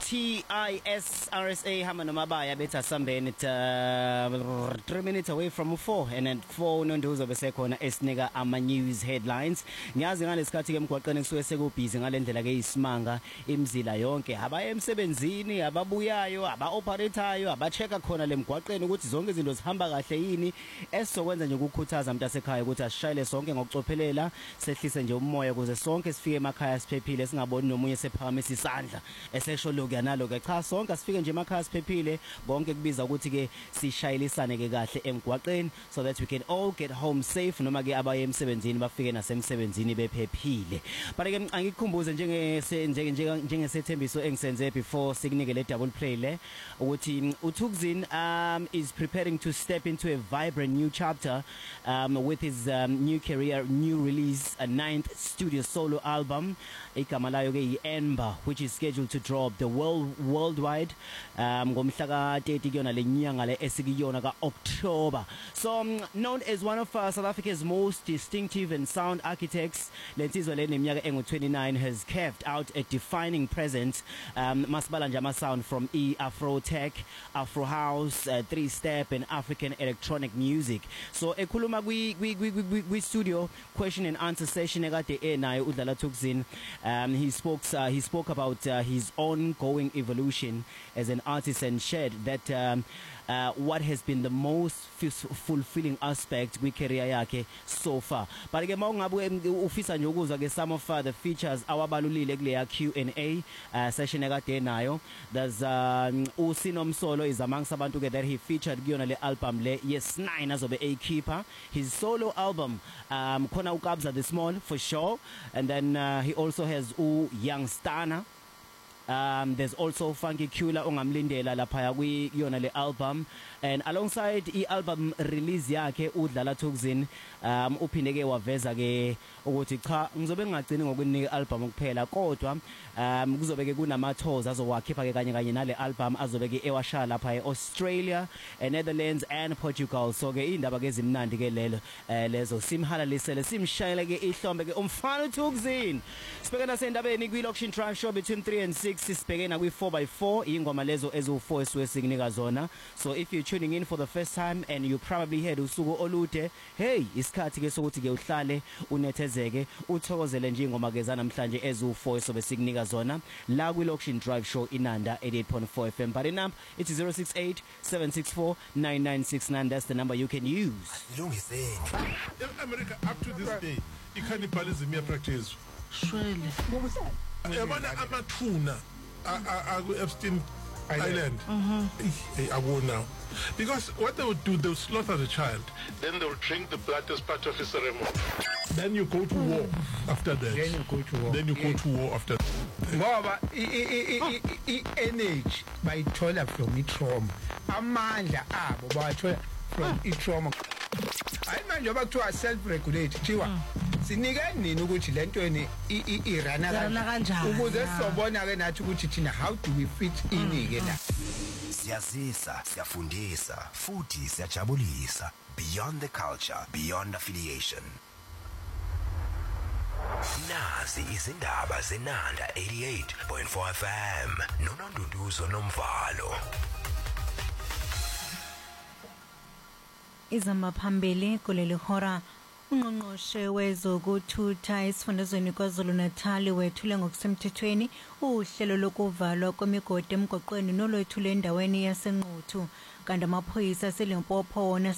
TISRSA hamba nomabaya bethi asambeni 3 minutes away from 4 and at 4 nonduzo bese khona esinika ama news headlines. Ngiyazi ngalesikhathi ke emgwaqeni kusuke sekubhizi ngalendlela ke isimanga imizila yonke abaya emsebenzini ababuyayo aba-operatayo abachecka khona lemgwaqeni ukuthi zonke izinto zihamba kahle yini esizokwenza nje ukukhuthaza mntasekhaya ukuthi asishayele sonke ngokucophelela sehlise nje umoya ukuze sonke sifike emakhaya siphephile singaboni nomunye sephakamisa isandla esesho lokho yanalo ke cha sonke asifike nje emakhaya siphephile konke kubiza ukuthi ke sishayelisane ke kahle emgwaqeni so that we can all get home safe noma ke abaye emsebenzini bafike nasemsebenzini bephephile. But ke angikukhumbuze njengesethembiso engisenze before sikunike le double play le ukuthi uThukzin is preparing to step into a vibrant new chapter with his new career, new release, a 9th studio solo album igama layo ke iEmber, which is scheduled to drop the worldwide ngomhla ka 30 kuyona lenyanga le esikiyona ka October. So known as one of South Africa's most distinctive and sound architects, lensizwe le neminyaka engu29 has carved out a defining presence masibala nje ama sound from Afro tech, Afro house, 3-step and African electronic music. So ekhuluma kwi studio question and answer session ekade enayo uDlala Thukzin, he spoke about his ongoing evolution as an artist and shared that what has been the most fulfilling aspect kwi career yakhe so far. But ke mawungabe ufisa nje ukuzwa ke some of the features awabalulile kule Q&A session ekade nayo, there's uSinomsolo is amongst abantu ke that he featured kuyona le album le yes9 azobe ekhipha his solo album khona uKabza the Small for sure, and then he also has Young Stana. There's also Funky Kula ongamlindela lapha kuyona le album, and alongside i-album release yakhe uDlala Thukzin uphinde ke waveza ke ukuthi cha ngizobe ngagcini ngokunika album kuphela kodwa kuzobe ke kunama tours azowakhipha ke kanye nale album azobe ke ewashala lapha eAustralia, Netherlands and Portugal. So ke indaba ke ezimnandi ke lezo simhalalisele simshayele ke ihlombe ke umfana uThukzin. Sibhekana nasendabeni kwi-Location Drive Show between 3 and 6 sibhekena kwi4x4 ingoma lezo ezo4 esiwesinika zona. So if you're tuning in for the first time and you probably heard usuku olude, hey isikhathi ke sokuthi ke uhlale unethezeke uthokozele nje ingoma ke zanamhlanje ezo4 sobe sikunika zona la kwi-Location Drive Show inanda 88.4 FM. But in number it's 068 764 9969. That's the number you can use. In America up to this day i-cannibalism practice. Surely. What was that? Yabona amathuna Epstein Island. Hey, I go now. Because what they would do, they would slaughter the child, then they would drink the blood as part of a ceremony. Then you go to war after that. Then you go to war. Then you go to war after that. Ngoba i-energy bayithola from i-trauma. Amandla abo bayithola from i-trauma. Hayi manje abakuthiwa self-regulate thiwa sinike nini ukuthi lentweni irana kanjani ukuze sizobona ke nathi ukuthi thina how do we fit in ke la. Siyazisa, siyafundisa, futhi siyajabulisa. Beyond the culture, beyond affiliation. Nazi izindaba zenanda 88.4 FM. Nononduduzo nomvalo. Izama phambili kuleli hora ungqongqoshe wezokuthutha esifundazweni KwaZulu-Natal wethule ngokusemthethweni uhlelo lokuvalwa kwemigodi emgwaqweni nolwethule endaweni yaseNquthu kanti amaphoyisa aseLimpopo wona